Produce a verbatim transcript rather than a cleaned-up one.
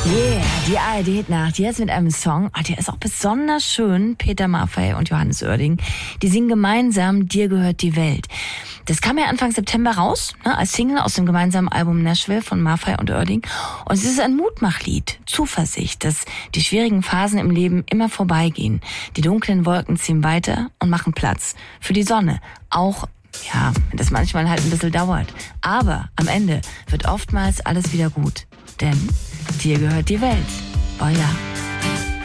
Yeah, die A R D-Nacht, jetzt mit einem Song, oh, der ist auch besonders schön. Peter Maffay und Johannes Oerding, die singen gemeinsam Dir gehört die Welt. Das kam ja Anfang September raus, ne, als Single aus dem gemeinsamen Album Nashville von Maffay und Oerding. Und es ist ein Mutmachlied, Zuversicht, dass die schwierigen Phasen im Leben immer vorbeigehen. Die dunklen Wolken ziehen weiter und machen Platz für die Sonne, auch ja, wenn das manchmal halt ein bisschen dauert. Aber am Ende wird oftmals alles wieder gut. Denn dir gehört die Welt. Oh ja.